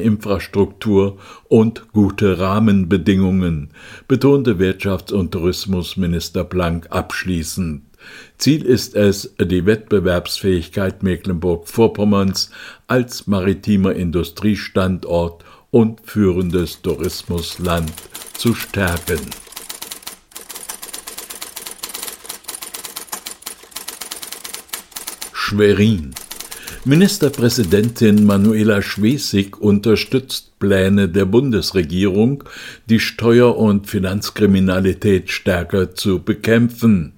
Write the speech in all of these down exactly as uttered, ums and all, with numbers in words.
Infrastruktur und gute Rahmenbedingungen, betonte Wirtschafts- und Tourismusminister Blank abschließend. Ziel ist es, die Wettbewerbsfähigkeit Mecklenburg-Vorpommerns als maritimer Industriestandort und führendes Tourismusland zu stärken. Schwerin. Ministerpräsidentin Manuela Schwesig unterstützt Pläne der Bundesregierung, die Steuer- und Finanzkriminalität stärker zu bekämpfen.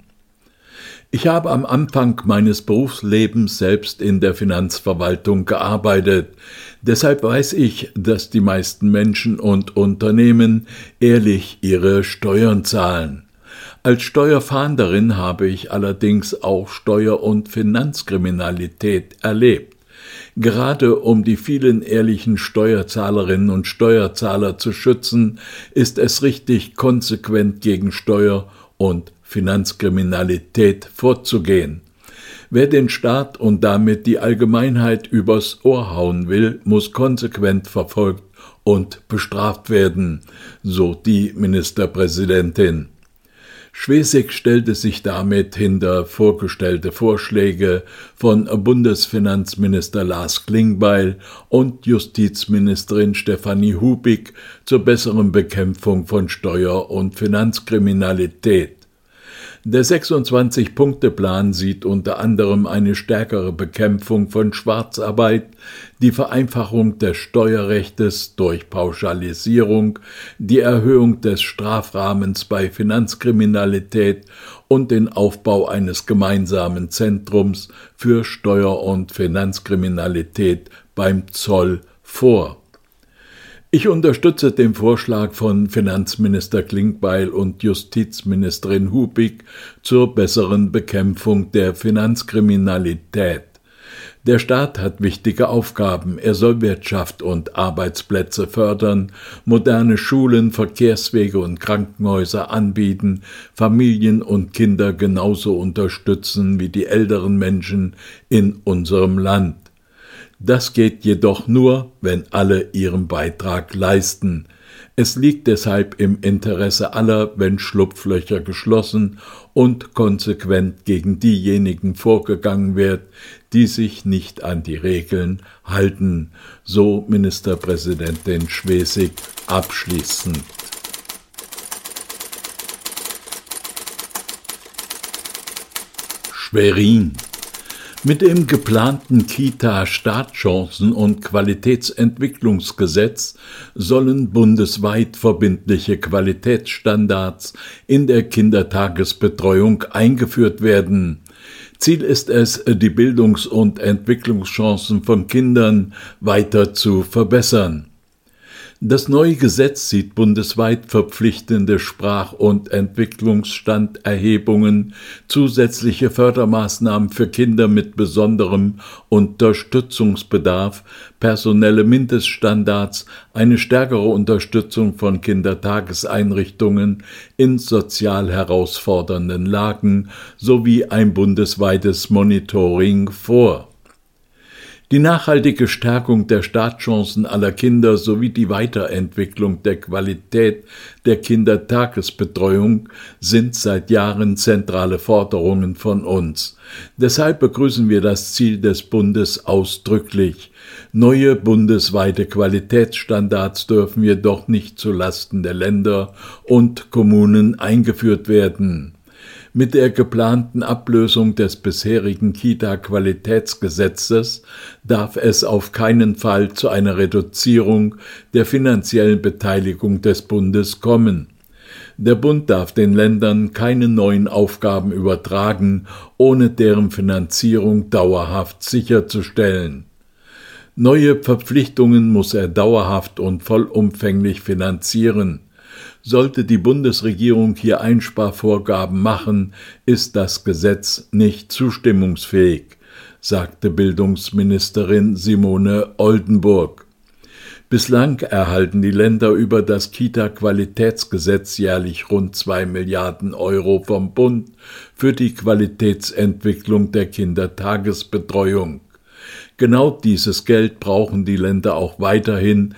Ich habe am Anfang meines Berufslebens selbst in der Finanzverwaltung gearbeitet. Deshalb weiß ich, dass die meisten Menschen und Unternehmen ehrlich ihre Steuern zahlen. Als Steuerfahnderin habe ich allerdings auch Steuer- und Finanzkriminalität erlebt. Gerade um die vielen ehrlichen Steuerzahlerinnen und Steuerzahler zu schützen, ist es richtig, konsequent gegen Steuer- und Finanzkriminalität vorzugehen. Wer den Staat und damit die Allgemeinheit übers Ohr hauen will, muss konsequent verfolgt und bestraft werden, so die Ministerpräsidentin. Schwesig stellte sich damit hinter vorgestellte Vorschläge von Bundesfinanzminister Lars Klingbeil und Justizministerin Stefanie Hubig zur besseren Bekämpfung von Steuer- und Finanzkriminalität. Der sechsundzwanzig-Punkte-Plan sieht unter anderem eine stärkere Bekämpfung von Schwarzarbeit, die Vereinfachung des Steuerrechtes durch Pauschalisierung, die Erhöhung des Strafrahmens bei Finanzkriminalität und den Aufbau eines gemeinsamen Zentrums für Steuer- und Finanzkriminalität beim Zoll vor. Ich unterstütze den Vorschlag von Finanzminister Klingbeil und Justizministerin Hubig zur besseren Bekämpfung der Finanzkriminalität. Der Staat hat wichtige Aufgaben. Er soll Wirtschaft und Arbeitsplätze fördern, moderne Schulen, Verkehrswege und Krankenhäuser anbieten, Familien und Kinder genauso unterstützen wie die älteren Menschen in unserem Land. Das geht jedoch nur, wenn alle ihren Beitrag leisten. Es liegt deshalb im Interesse aller, wenn Schlupflöcher geschlossen und konsequent gegen diejenigen vorgegangen wird, die sich nicht an die Regeln halten, so Ministerpräsidentin Schwesig abschließend. Schwerin. Mit dem geplanten Kita-Startchancen- und Qualitätsentwicklungsgesetz sollen bundesweit verbindliche Qualitätsstandards in der Kindertagesbetreuung eingeführt werden. Ziel ist es, die Bildungs- und Entwicklungschancen von Kindern weiter zu verbessern. Das neue Gesetz sieht bundesweit verpflichtende Sprach- und Entwicklungsstanderhebungen, zusätzliche Fördermaßnahmen für Kinder mit besonderem Unterstützungsbedarf, personelle Mindeststandards, eine stärkere Unterstützung von Kindertageseinrichtungen in sozial herausfordernden Lagen sowie ein bundesweites Monitoring vor. Die nachhaltige Stärkung der Startchancen aller Kinder sowie die Weiterentwicklung der Qualität der Kindertagesbetreuung sind seit Jahren zentrale Forderungen von uns. Deshalb begrüßen wir das Ziel des Bundes ausdrücklich. Neue bundesweite Qualitätsstandards dürfen jedoch nicht zulasten der Länder und Kommunen eingeführt werden. Mit der geplanten Ablösung des bisherigen Kita-Qualitätsgesetzes darf es auf keinen Fall zu einer Reduzierung der finanziellen Beteiligung des Bundes kommen. Der Bund darf den Ländern keine neuen Aufgaben übertragen, ohne deren Finanzierung dauerhaft sicherzustellen. Neue Verpflichtungen muss er dauerhaft und vollumfänglich finanzieren. Sollte die Bundesregierung hier Einsparvorgaben machen, ist das Gesetz nicht zustimmungsfähig, sagte Bildungsministerin Simone Oldenburg. Bislang erhalten die Länder über das Kita-Qualitätsgesetz jährlich rund zwei Milliarden Euro vom Bund für die Qualitätsentwicklung der Kindertagesbetreuung. Genau dieses Geld brauchen die Länder auch weiterhin,